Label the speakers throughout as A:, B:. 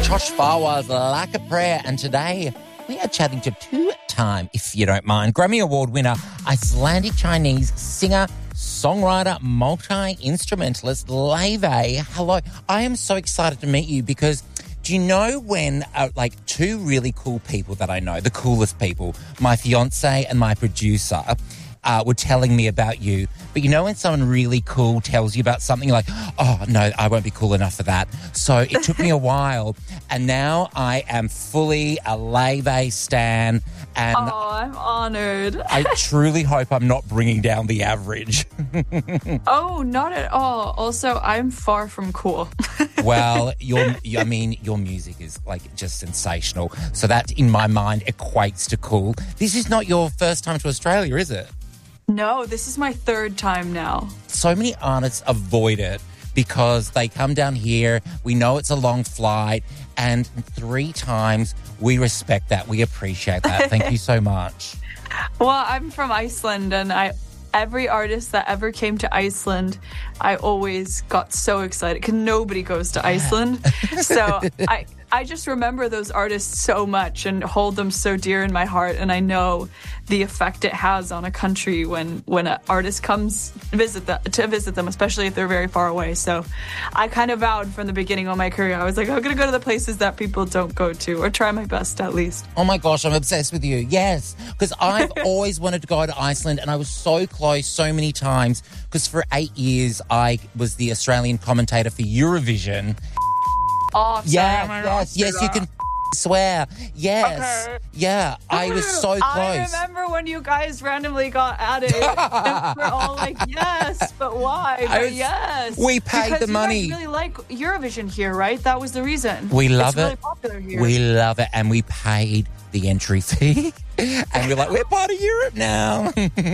A: Josh Farwar's Like a Prayer, and today we are chatting to two-time, if you don't mind, Grammy Award winner, Icelandic Chinese singer, songwriter, multi-instrumentalist, Laufey. Hello. I am so excited to meet you because do you know when, two really cool people that I know, the coolest people, my fiance and my producer, were telling me about you. But you know when someone really cool tells you about something, you're like, oh, no, I won't be cool enough for that. So it took me a while, and now I am fully a Laufey stan. And
B: I'm honoured.
A: I truly hope I'm not bringing down the average.
B: Oh, not at all. Also, I'm far from cool.
A: Well, your music is just sensational. So that, in my mind, equates to cool. This is not your first time to Australia, is it?
B: No, this is my third time now.
A: So many artists avoid it because they come down here, we know it's a long flight, and 3 times we respect that. We appreciate that. Thank you so much.
B: Well, I'm from Iceland, and every artist that ever came to Iceland, I always got so excited because nobody goes to Iceland. So I just remember those artists so much and hold them so dear in my heart. And I know the effect it has on a country when an artist comes to visit them, especially if they're very far away. So I kind of vowed from the beginning of my career, I was like, I'm going to go to the places that people don't go to, or try my best at least.
A: Oh my gosh, I'm obsessed with you. Yes, because I've always wanted to go to Iceland, and I was so close so many times because for 8 years I was the Australian commentator for Eurovision.
B: Oh, sorry,
A: yes, you can swear. Yes. Okay. Yeah, I was so close.
B: I remember when you guys randomly got at it. And we're all like, yes, but why? Yes.
A: We paid
B: because
A: the money.
B: You guys really like Eurovision here, right? That was the reason.
A: We love
B: it's really popular here.
A: We love it, and we paid the entry fee. And we're like, we're part of Europe now.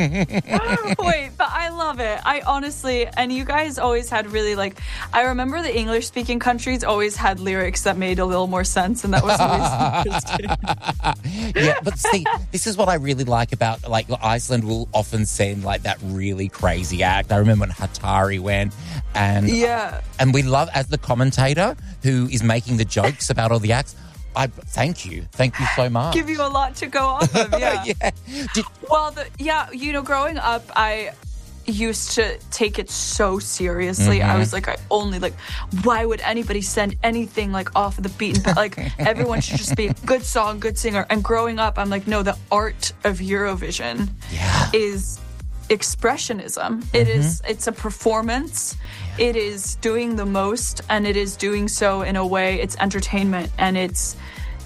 B: Wait, but I love it. I honestly, and you guys always had really I remember the English-speaking countries always had lyrics that made a little more sense, and that was always interesting.
A: Yeah, but see, this is what I really like about, Iceland will often send, that really crazy act. I remember when Hatari went, and we love, as the commentator who is making the jokes about all the acts, thank you so much.
B: Give you a lot to go off of, yeah. Growing up, I used to take it so seriously.
A: Mm-hmm.
B: I was why would anybody send anything off of the beaten path? Everyone should just be a good song, good singer. And growing up, I'm like, no, the art of Eurovision is expressionism. Mm-hmm. It's a performance. It is doing the most, and it is doing so in a way. It's entertainment, and it's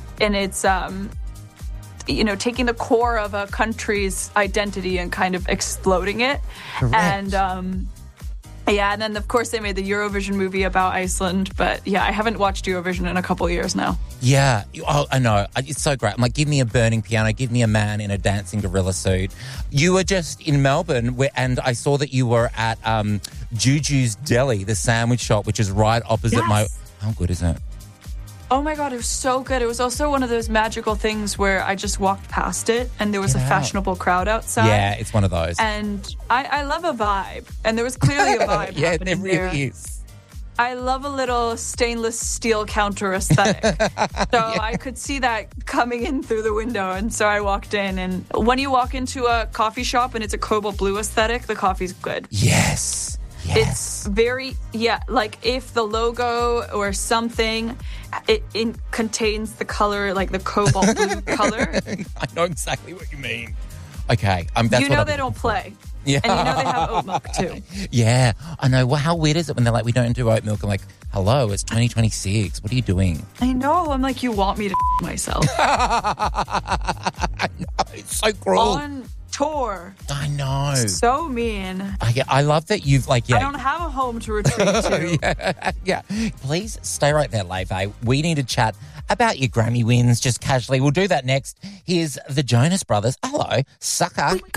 B: taking the core of a country's identity and kind of exploding it.
A: Correct.
B: And and then of course they made the Eurovision movie about Iceland, but I haven't watched Eurovision in a couple of years now.
A: Yeah, I know. It's so great. I'm like, give me a burning piano, give me a man in a dancing gorilla suit. You were just in Melbourne, and I saw that you were at Juju's Deli, the sandwich shop, which is right opposite my... How good is it?
B: Oh my God, it was so good. It was also one of those magical things where I just walked past it and there was a fashionable crowd outside.
A: Yeah, it's one of those.
B: And I love a vibe. And there was clearly a vibe happening
A: there really is.
B: I love a little stainless steel counter aesthetic. So I could see that coming in through the window. And so I walked in. And when you walk into a coffee shop and it's a cobalt blue aesthetic, the coffee's good.
A: Yes.
B: It's very, if the logo or something, it contains the color, the cobalt blue color.
A: I know exactly what you mean. Okay. That's
B: they don't play.
A: Yeah.
B: And they have oat milk too.
A: Yeah. I know. Well, how weird is it when they're like, we don't do oat milk? I'm like, hello, it's 2026. What are you doing?
B: I know. I'm like, you want me to myself.
A: I know. It's so cruel.
B: On tour.
A: I know.
B: So mean.
A: I love that you've
B: I don't have a home to retreat to.
A: Yeah. Please stay right there, Laufey. We need to chat about your Grammy wins just casually. We'll do that next. Here's the Jonas Brothers. Hello, sucker.